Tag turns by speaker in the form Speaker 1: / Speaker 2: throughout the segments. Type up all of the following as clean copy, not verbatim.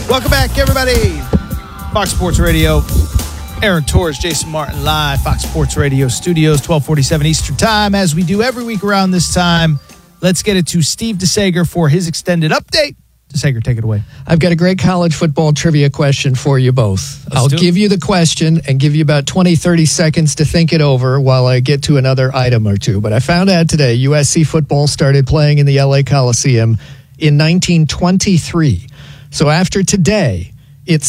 Speaker 1: Welcome back, everybody. Fox Sports Radio. Aaron Torres, Jason Martin live, Fox Sports Radio Studios, 12:47 Eastern Time. As we do every week around this time, let's get it to Steve DeSager for his extended update. DeSager, take it away.
Speaker 2: I've got a great college football trivia question for you both. I'll give you the question and give you about 20, 30 seconds to think it over while I get to another item or two. But I found out today USC football started playing in the LA Coliseum in 1923. So after today, it's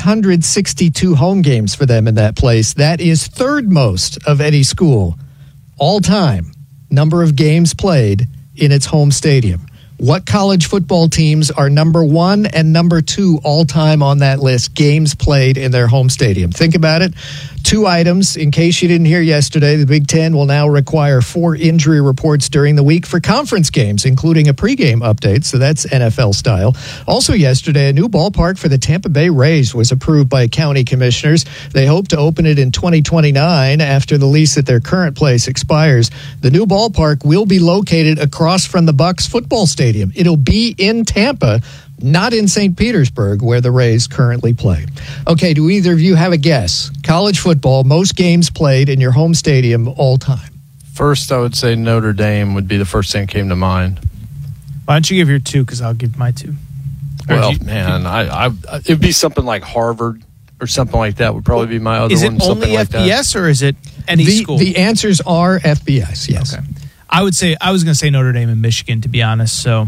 Speaker 2: 662 home games for them in that place. That is third most of any school all time, number of games played in its home stadium. What college football teams are number 1 and number 2 all time on that list, games played in their home stadium? Think about it. 2 items. In case you didn't hear yesterday, the Big Ten will now require 4 injury reports during the week for conference games, including a pregame update. So that's NFL style. Also yesterday, a new ballpark for the Tampa Bay Rays was approved by county commissioners. They hope to open it in 2029 after the lease at their current place expires. The new ballpark will be located across from the Bucs football stadium. It'll be in Tampa, not in St. Petersburg, where the Rays currently play. Okay, do either of you have a guess? College football, most games played in your home stadium all time.
Speaker 3: First, I would say Notre Dame would be the first thing that came to mind.
Speaker 1: Why don't you give your 2, because I'll give my 2.
Speaker 3: Well, it'd be something like Harvard or something like that would probably be my other one.
Speaker 1: Is it only FBS or is it any school?
Speaker 2: The answers are FBS, yes.
Speaker 1: Okay. I was going to say Notre Dame and Michigan, to be honest, so...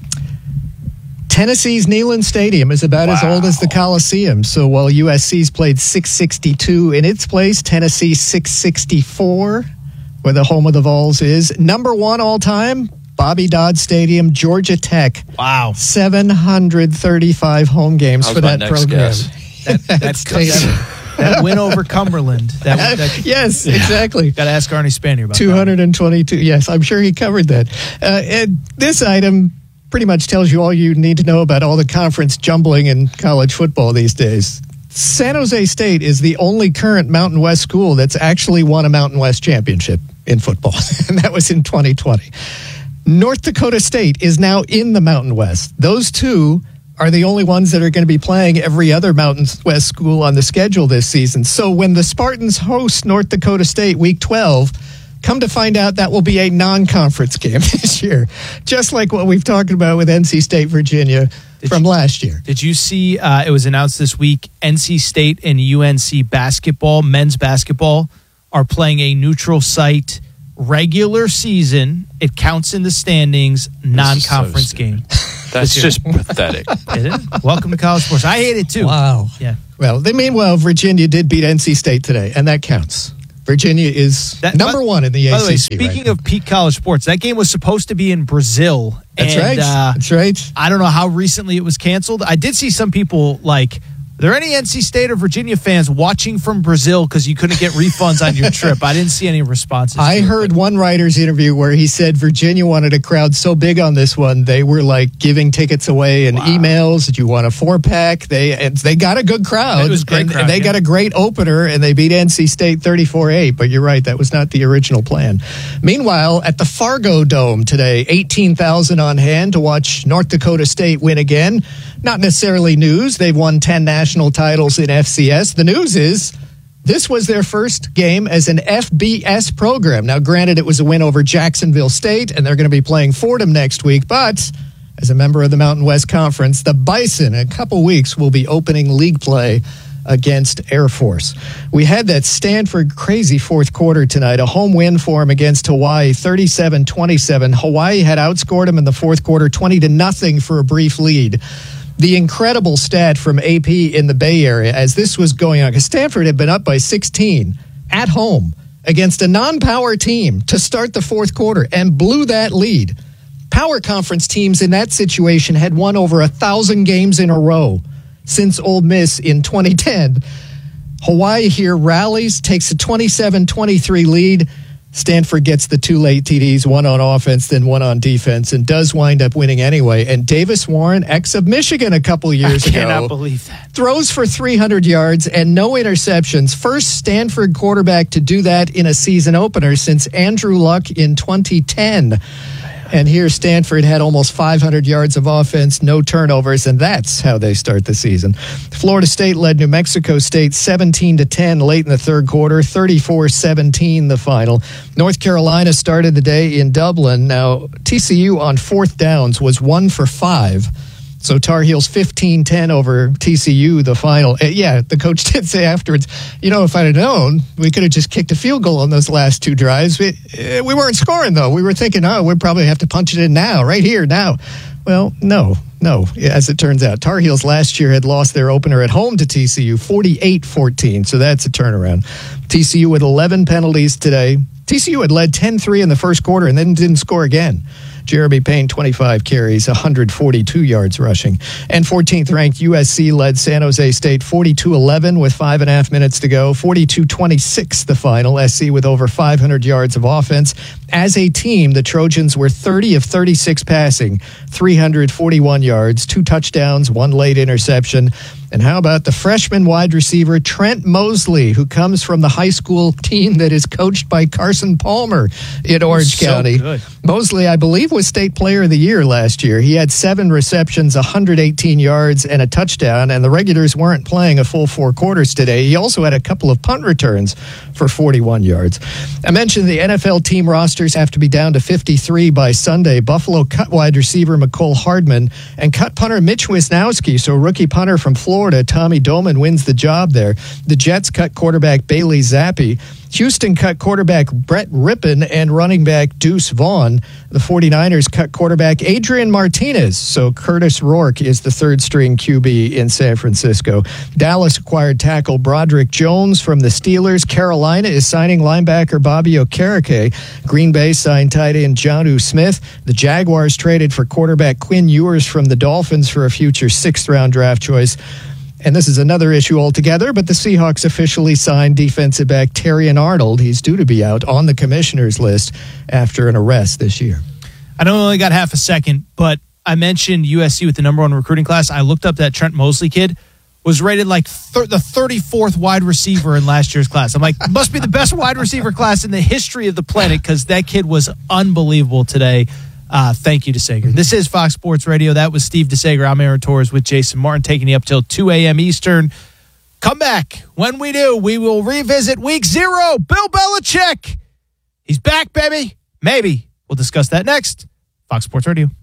Speaker 2: Tennessee's Neyland Stadium is about as old as the Coliseum. So while USC's played 662 in its place, Tennessee 664, where the home of the Vols is. Number 1 all time, Bobby Dodd Stadium, Georgia Tech.
Speaker 1: Wow.
Speaker 2: 735 home games for that program.
Speaker 1: That's crazy. That win over Cumberland.
Speaker 2: Yes, exactly.
Speaker 1: Got to ask Arnie Spanier about
Speaker 2: 222. Yes, I'm sure he covered that. And this item pretty much tells you all you need to know about all the conference jumbling in college football these days. San Jose State is the only current Mountain West school that's actually won a Mountain West championship in football, and that was in 2020. North Dakota State is now in the Mountain West. Those two are the only ones that are going to be playing every other Mountain West school on the schedule this season. So when the Spartans host North Dakota State Week 12, come to find out that will be a non-conference game this year, just like what we've talked about with NC State, Virginia from last year.
Speaker 1: Did you see it was announced this week, NC State and UNC basketball, men's basketball, are playing a neutral site regular season. It counts in the standings, non-conference game.
Speaker 3: That's just pathetic.
Speaker 1: Is it? Welcome to college sports. I hate it too.
Speaker 2: Wow.
Speaker 1: Yeah.
Speaker 2: Well, meanwhile, Virginia did beat NC State today, and that counts. Virginia is number 1 in the ACC.
Speaker 1: By the way, speaking of peak college sports, that game was supposed to be in Brazil.
Speaker 2: That's right. That's right.
Speaker 1: I don't know how recently it was canceled. I did see some people like, are there any NC State or Virginia fans watching from Brazil because you couldn't get refunds on your trip? I didn't see any responses.
Speaker 2: I heard one writer's interview where he said Virginia wanted a crowd so big on this one, they were like giving tickets away and emails. Did you want a 4-pack? They got a good crowd.
Speaker 1: It was a great crowd.
Speaker 2: And they got a great opener, and they beat NC State 34-8. But you're right, that was not the original plan. Meanwhile, at the Fargo Dome today, 18,000 on hand to watch North Dakota State win again. Not necessarily news. They've won 10 national titles in FCS. The news is this was their first game as an FBS program. Now, granted, it was a win over Jacksonville State, and they're going to be playing Fordham next week. But as a member of the Mountain West Conference, the Bison, in a couple weeks, will be opening league play against Air Force. We had that Stanford crazy fourth quarter tonight, a home win for them against Hawaii, 37-27. Hawaii had outscored them in the fourth quarter, 20-0 for a brief lead. The incredible stat from AP in the Bay Area as this was going on, because Stanford had been up by 16 at home against a non-power team to start the fourth quarter and blew that lead. Power conference teams in that situation had won over 1,000 games in a row since Ole Miss in 2010. Hawaii here rallies, takes a 27-23 lead. Stanford gets the 2 late TDs, 1 on offense, then 1 on defense, and does wind up winning anyway. And Davis Warren, ex of Michigan a couple years ago,
Speaker 1: I cannot believe that.
Speaker 2: Throws for 300 yards and no interceptions. First Stanford quarterback to do that in a season opener since Andrew Luck in 2010. And here Stanford had almost 500 yards of offense, no turnovers, and that's how they start the season. Florida State led New Mexico State 17-10 late in the third quarter, 34-17 the final. North Carolina started the day in Dublin. Now, TCU on fourth downs was 1 for 5. So Tar Heels 15-10 over TCU, the final. The coach did say afterwards, if I'd have known, we could have just kicked a field goal on those last two drives. We weren't scoring, though. We were thinking, we'd probably have to punch it in now, right here, now. Well, no. As it turns out, Tar Heels last year had lost their opener at home to TCU 48-14, so that's a turnaround. TCU with 11 penalties today. TCU had led 10-3 in the first quarter and then didn't score again. Jeremy Payne, 25 carries, 142 yards rushing. And 14th-ranked USC led San Jose State 42-11 with 5.5 minutes to go. 42-26 the final. SC with over 500 yards of offense. As a team, the Trojans were 30 of 36 passing, 341 yards, 2 touchdowns, 1 late interception. And how about the freshman wide receiver Trent Mosley, who comes from the high school team that is coached by Carson Palmer in Orange County.
Speaker 1: Good.
Speaker 2: Mosley, I believe, was State Player of the Year last year. He had 7 receptions, 118 yards, and a touchdown, and the regulars weren't playing a full 4 quarters today. He also had a couple of punt returns for 41 yards. I mentioned the NFL team rosters have to be down to 53 by Sunday. Buffalo cut wide receiver McCole Hardman and cut punter Mitch Wisnowski, so rookie punter from Florida, Tommy Doman, wins the job there. The Jets cut quarterback Bailey Zappi. Houston cut quarterback Brett Rippon and running back Deuce Vaughn. The 49ers cut quarterback Adrian Martinez, so Curtis Rourke is the third-string QB in San Francisco. Dallas acquired tackle Broderick Jones from the Steelers. Carolina is signing linebacker Bobby Okereke. Green Bay signed tight end Jonnu Smith. The Jaguars traded for quarterback Quinn Ewers from the Dolphins for a future 6th-round draft choice. And this is another issue altogether, but the Seahawks officially signed defensive back Terrion Arnold. He's due to be out on the commissioner's list after an arrest this year.
Speaker 1: I know we only got half a second, but I mentioned USC with the number 1 recruiting class. I looked up that Trent Mosley kid, was rated like the 34th wide receiver in last year's class. I'm like, must be the best wide receiver class in the history of the planet because that kid was unbelievable today. Thank you, DeSager. This is Fox Sports Radio. That was Steve DeSager. I'm Aaron Torres with Jason Martin, taking you up till 2 a.m. Eastern. Come back. When we do, we will revisit Week 0. Bill Belichick. He's back, baby. Maybe. We'll discuss that next. Fox Sports Radio.